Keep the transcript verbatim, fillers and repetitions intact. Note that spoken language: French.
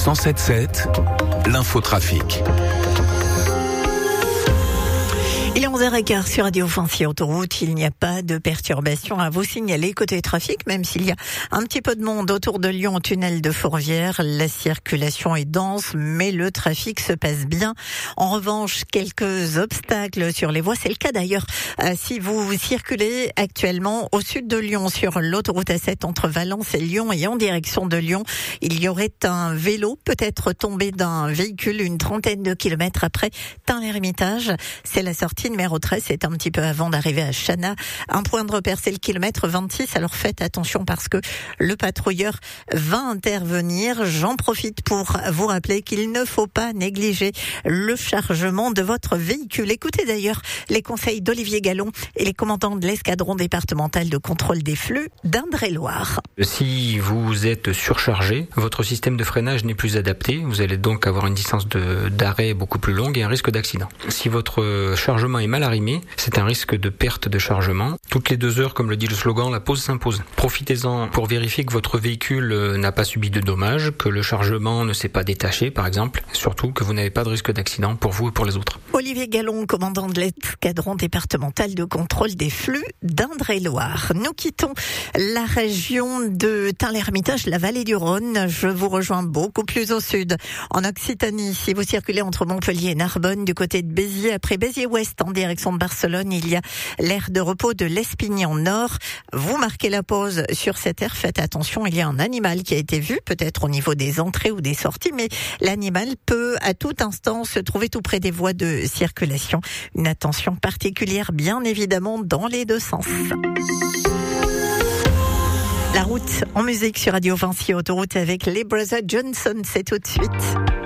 cent sept sept, l'infotrafic. Il est onze heures quinze sur Radio Fancy Autoroute. Il n'y a pas de perturbation à vous signaler côté trafic, même s'il y a un petit peu de monde autour de Lyon au tunnel de Fourvière. La circulation est dense, mais le trafic se passe bien. En revanche, quelques obstacles sur les voies. C'est le cas d'ailleurs euh, si vous circulez actuellement au sud de Lyon sur l'autoroute A sept entre Valence et Lyon et en direction de Lyon. Il y aurait un vélo peut-être tombé d'un véhicule une trentaine de kilomètres après Tain-l'Hermitage. C'est la sortie numéro treize, c'est un petit peu avant d'arriver à Chana. Un point de repère, c'est le kilomètre vingt-six. Alors faites attention parce que le patrouilleur va intervenir. J'en profite pour vous rappeler qu'il ne faut pas négliger le chargement de votre véhicule. Écoutez d'ailleurs les conseils d'Olivier Gallon et les commandants de l'escadron départemental de contrôle des flux d'Indre-et-Loire. Si vous êtes surchargé, votre système de freinage n'est plus adapté. Vous allez donc avoir une distance de, d'arrêt beaucoup plus longue et un risque d'accident. Si votre chargement est mal arrimé, c'est un risque de perte de chargement. Toutes les deux heures, comme le dit le slogan, la pause s'impose. Profitez-en pour vérifier que votre véhicule n'a pas subi de dommages, que le chargement ne s'est pas détaché, par exemple. Surtout que vous n'avez pas de risque d'accident pour vous et pour les autres. Olivier Gallon, commandant de l'escadron départemental de contrôle des flux d'Indre-et-Loire. Nous quittons la région de Tain-l'Hermitage, la vallée du Rhône. Je vous rejoins beaucoup plus au sud, en Occitanie. Si vous circulez entre Montpellier et Narbonne, du côté de Béziers, après Béziers-Ouest, en direction de Barcelone, il y a l'aire de repos de l'Espignan Nord. Vous marquez la pause sur cette aire, faites attention, il y a un animal qui a été vu, peut-être au niveau des entrées ou des sorties, mais l'animal peut à tout instant se trouver tout près des voies de circulation. Une attention particulière, bien évidemment, dans les deux sens. La route en musique sur Radio Fancy Autoroute avec les Brothers Johnson, c'est tout de suite.